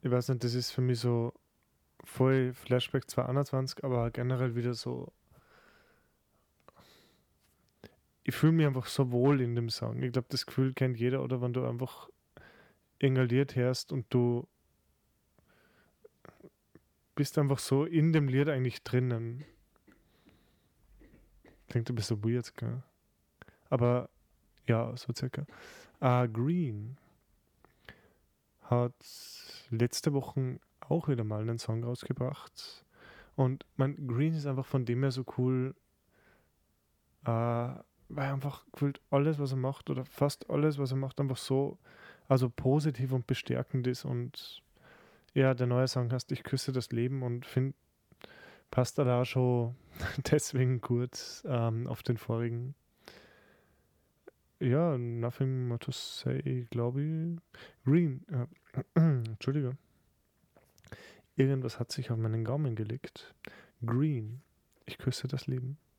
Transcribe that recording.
ich weiß nicht, das ist für mich so voll Flashback 2021, aber generell wieder so, ich fühle mich einfach so wohl in dem Song. Ich glaube, das Gefühl kennt jeder, oder wenn du einfach irgendein Lied hörst und du bist einfach so in dem Lied eigentlich drinnen. Klingt ein bisschen weird, gell? Aber ja, so circa. Green hat letzte Woche auch wieder mal einen Song rausgebracht. Und mein Green ist einfach von dem her so cool, weil einfach gefühlt alles, was er macht, oder fast alles, was er macht, einfach so, also positiv und bestärkend ist. Und ja, der neue Song heißt Ich küsse das Leben und finde, passt da auch schon deswegen gut auf den vorigen. Ja, Nothing More to Say, glaube ich. Green, Entschuldige. Irgendwas hat sich auf meinen Gaumen gelegt. Green, ich küsse das Leben.